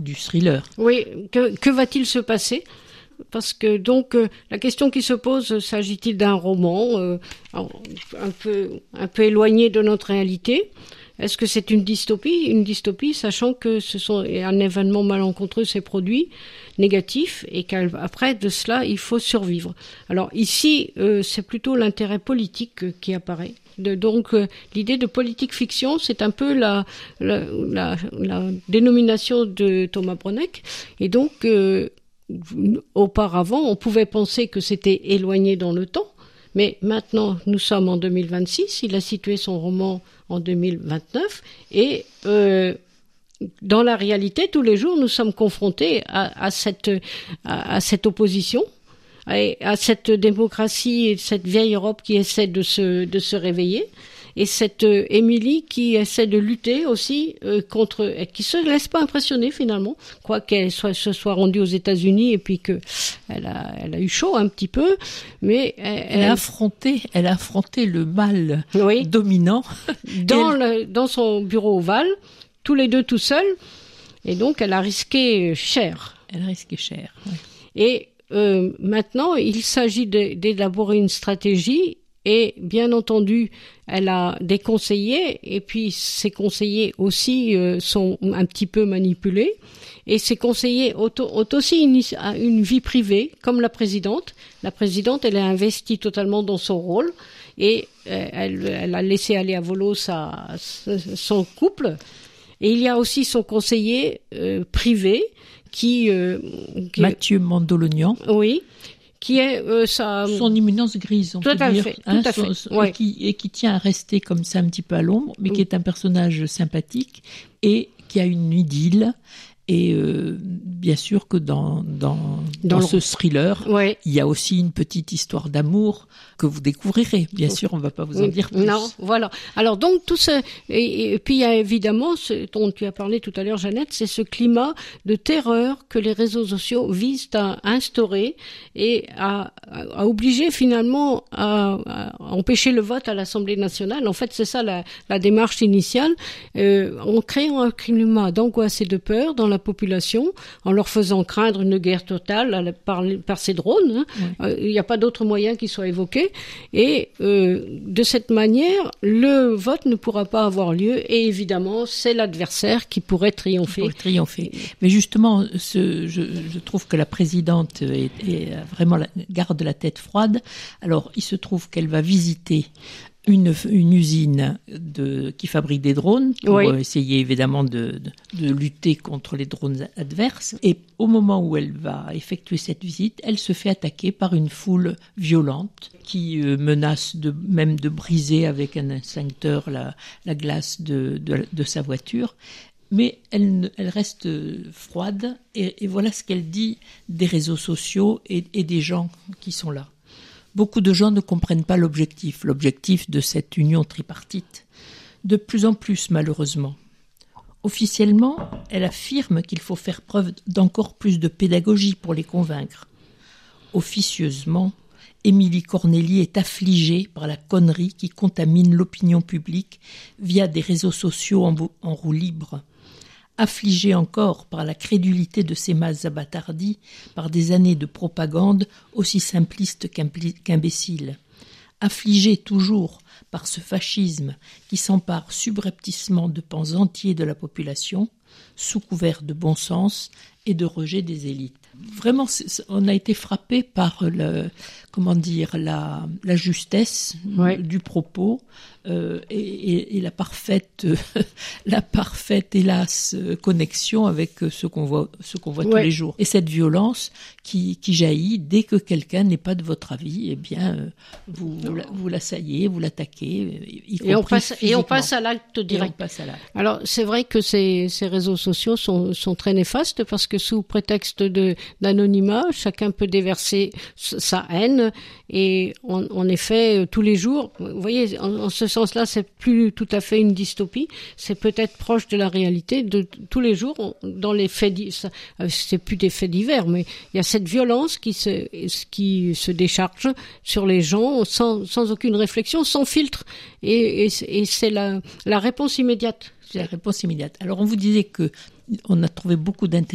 du thriller. Oui, que va-t-il se passer ? Parce que donc la question qui se pose, s'agit-il d'un roman un peu éloigné de notre réalité ? Est-ce que c'est une dystopie, sachant que un événement malencontreux s'est produit, négatif, et qu'après de cela, il faut survivre. Alors ici, c'est plutôt l'intérêt politique qui apparaît. Donc l'idée de politique fiction, c'est un peu la dénomination de Thomas Bronek, et donc auparavant, on pouvait penser que c'était éloigné dans le temps, mais maintenant, nous sommes en 2026, il a situé son roman en 2029, et dans la réalité, tous les jours, nous sommes confrontés à cette opposition, à cette démocratie et cette vieille Europe qui essaie de se réveiller, et cette Émilie qui essaie de lutter aussi contre, qui se laisse pas impressionner finalement, quoi qu'elle se soit rendue aux États-Unis et puis que elle a eu chaud un petit peu, mais elle a affronté le mal dominant dans son bureau ovale, tous les deux tout seuls, et donc elle a risqué cher. Oui. Et maintenant, il s'agit d'élaborer une stratégie. Et bien entendu, elle a des conseillers, et puis ces conseillers aussi sont un petit peu manipulés. Et ces conseillers ont aussi une vie privée, comme la présidente. La présidente, elle est investie totalement dans son rôle, et elle a laissé aller à volo son couple. Et il y a aussi son conseiller privé, Mathieu Mandolognan. Oui. Qui est son éminence grise, on peut dire, tout à fait. Ouais. Et qui tient à rester comme ça un petit peu à l'ombre, mais qui est un personnage sympathique et qui a une idylle. Et bien sûr que dans ce thriller, il y a aussi une petite histoire d'amour que vous découvrirez. Bien sûr, on ne va pas vous en dire plus. Non, voilà. Alors donc tout ça, et puis il y a évidemment ce dont tu as parlé tout à l'heure, Jeannette, c'est ce climat de terreur que les réseaux sociaux visent à instaurer et à obliger finalement à empêcher le vote à l'Assemblée nationale. En fait, c'est ça la démarche initiale, en créant un climat d'angoisse et de peur dans la population, en leur faisant craindre une guerre totale par ces drones. Il n'y a pas d'autre moyen qui soit évoqué. Et de cette manière, le vote ne pourra pas avoir lieu. Et évidemment, c'est l'adversaire qui pourrait triompher. Mais justement, je trouve que la présidente vraiment garde la tête froide. Alors, il se trouve qu'elle va visiter une usine qui fabrique des drones pour essayer évidemment de lutter contre les drones adverses. Et au moment où elle va effectuer cette visite, elle se fait attaquer par une foule violente qui menace même de briser avec un extincteur la glace de sa voiture. Mais elle reste froide et voilà ce qu'elle dit des réseaux sociaux et des gens qui sont là. Beaucoup de gens ne comprennent pas l'objectif de cette union tripartite. De plus en plus, malheureusement. Officiellement, elle affirme qu'il faut faire preuve d'encore plus de pédagogie pour les convaincre. Officieusement, Émilie Cornélie est affligée par la connerie qui contamine l'opinion publique via des réseaux sociaux en roue libre. Affligée encore par la crédulité de ces masses abattardies, par des années de propagande aussi simpliste qu'imbécile. Affligée toujours par ce fascisme qui s'empare subrepticement de pans entiers de la population, sous couvert de bon sens et de rejet des élites. Vraiment, on a été frappé par la justesse du propos et la parfaite, hélas, connexion avec ce qu'on voit tous les jours. Et cette violence qui jaillit dès que quelqu'un n'est pas de votre avis, eh bien, vous l'assaillez, vous l'attaquez, et on passe à l'acte direct. Alors, c'est vrai que ces réseaux sociaux sont très néfastes parce que sous prétexte d'anonymat, chacun peut déverser sa haine et en effet, tous les jours, vous voyez, en ce sens-là, c'est plus tout à fait une dystopie, c'est peut-être proche de la réalité de tous les jours, dans les faits, c'est plus des faits divers, mais il y a cette violence qui se décharge sur les gens sans aucune réflexion, sans filtre, et c'est la réponse immédiate. C'est la réponse immédiate. Alors on vous disait que on a trouvé beaucoup d'intérêt